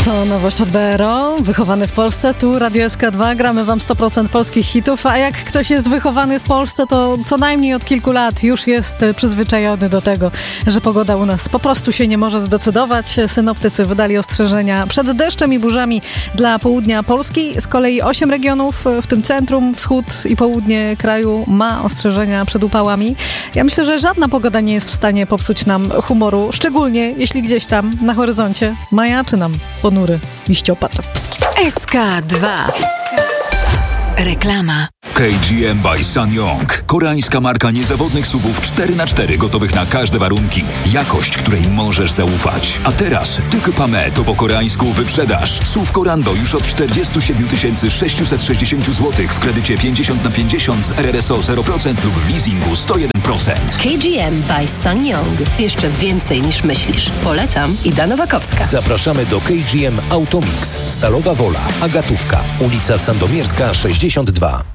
To nowość od BRO, wychowany w Polsce, tu Radio SK2, gramy wam 100% polskich hitów, a jak ktoś jest wychowany w Polsce, to co najmniej od kilku lat już jest przyzwyczajony do tego, że pogoda u nas po prostu się nie może zdecydować. Synoptycy wydali ostrzeżenia przed deszczem i burzami dla południa Polski. Z kolei 8 regionów, w tym centrum, wschód i południe kraju, ma ostrzeżenia przed upałami. Ja myślę, że żadna pogoda nie jest w stanie popsuć nam humoru, szczególnie jeśli gdzieś tam na horyzoncie majaczy nam ponury liściopad. SK2. Reklama. KGM by SsangYong. Koreańska marka niezawodnych SUV-ów 4x4 gotowych na każde warunki. Jakość, której możesz zaufać. A teraz Tykpame to po koreańsku wyprzedaż. SUV Corando już od 47 660 zł w kredycie 50/50 z RRSO 0% lub leasingu 101%. KGM by SsangYong. Jeszcze więcej niż myślisz. Polecam. Ida Nowakowska. Zapraszamy do KGM Automix. Stalowa Wola, Agatówka, ulica Sandomierska 62.